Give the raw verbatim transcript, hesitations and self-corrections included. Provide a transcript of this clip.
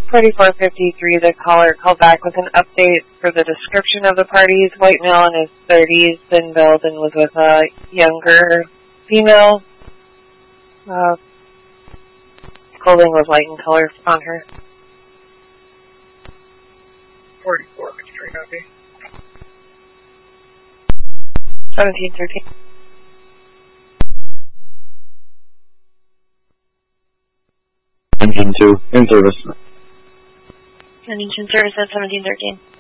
forty-four fifty-three, the caller called back with an update for the description of the parties. White male in his thirties, thin build, and was with a younger female. Uh, clothing was light in color on her. forty-four fifty-three, copy. seventeen thirteen. Engine two, in service. Engine service at seventeen thirteen.